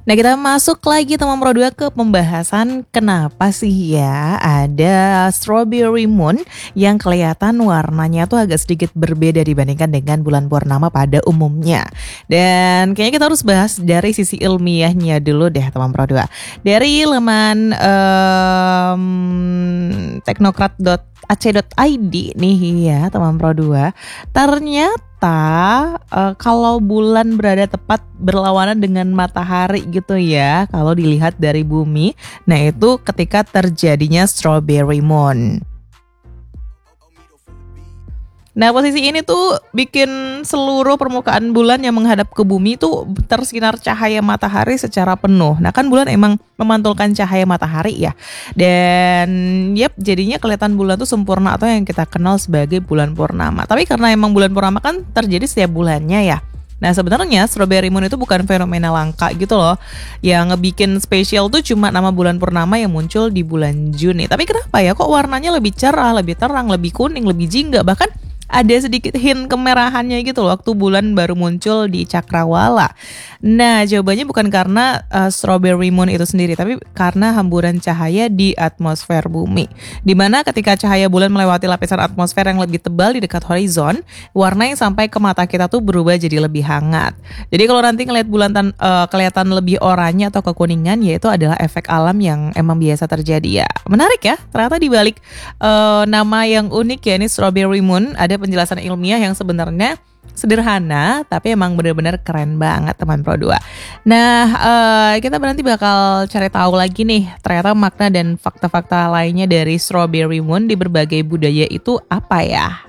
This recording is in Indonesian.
Nah, kita masuk lagi teman Pro 2 ke pembahasan kenapa sih ya ada strawberry moon yang kelihatan warnanya tuh agak sedikit berbeda dibandingkan dengan bulan purnama pada umumnya. Dan kayaknya kita harus bahas dari sisi ilmiahnya dulu deh teman Pro 2. Dari laman teknokrat.ac.id nih ya teman Pro 2. Ternyata kalau bulan berada tepat berlawanan dengan matahari gitu ya, kalau dilihat dari bumi, nah itu ketika terjadinya strawberry moon. Nah, posisi ini tuh bikin seluruh permukaan bulan yang menghadap ke bumi tuh tersinar cahaya matahari secara penuh. Nah, kan bulan emang memantulkan cahaya matahari ya. Dan jadinya kelihatan bulan tuh sempurna atau yang kita kenal sebagai bulan purnama. Tapi karena emang bulan purnama kan terjadi setiap bulannya ya. Nah, sebenarnya strawberry moon itu bukan fenomena langka gitu loh. Yang ngebikin spesial tuh cuma nama bulan purnama yang muncul di bulan Juni. Tapi kenapa ya kok warnanya lebih cerah, lebih terang, lebih kuning, lebih jingga, bahkan ada sedikit hint kemerahannya gitu loh waktu bulan baru muncul di cakrawala. Nah, jawabannya bukan karena strawberry moon itu sendiri, tapi karena hamburan cahaya di atmosfer bumi. Dimana ketika cahaya bulan melewati lapisan atmosfer yang lebih tebal di dekat horizon, warna yang sampai ke mata kita tuh berubah jadi lebih hangat. Jadi kalau nanti ngeliat bulan kelihatan lebih oranye atau kekuningan, yaitu adalah efek alam yang emang biasa terjadi ya. Menarik ya, ternyata dibalik nama yang unik ya ini strawberry moon ada penjelasan ilmiah yang sebenarnya sederhana tapi emang benar-benar keren banget teman Pro 2. Nah, kita nanti bakal cari tahu lagi nih ternyata makna dan fakta-fakta lainnya dari strawberry moon di berbagai budaya itu apa ya.